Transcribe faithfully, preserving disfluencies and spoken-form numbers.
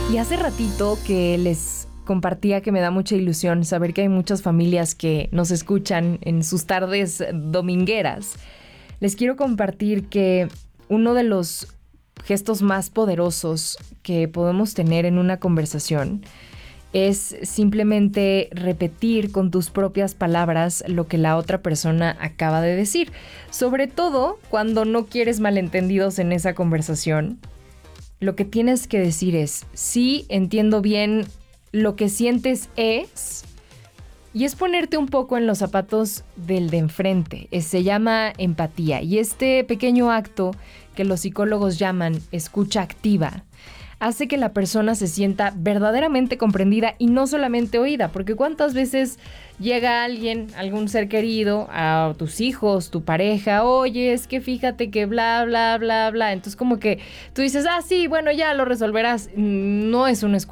Y hace ratito que les compartía que me da mucha ilusión saber que hay muchas familias que nos escuchan en sus tardes domingueras. Les quiero compartir que uno de los gestos más poderosos que podemos tener en una conversación es simplemente repetir con tus propias palabras lo que la otra persona acaba de decir. Sobre todo cuando no quieres malentendidos en esa conversación. Lo que tienes que decir es, sí, entiendo bien lo que sientes es... Y es ponerte un poco en los zapatos del de enfrente. Se llama empatía. Y este pequeño acto que los psicólogos llaman escucha activa hace que la persona se sienta verdaderamente comprendida y no solamente oída. Porque ¿cuántas veces llega alguien, algún ser querido, a tus hijos, tu pareja? Oye, es que fíjate que bla, bla, bla, bla. Entonces como que tú dices, ah, sí, bueno, ya lo resolverás. No es una escucha.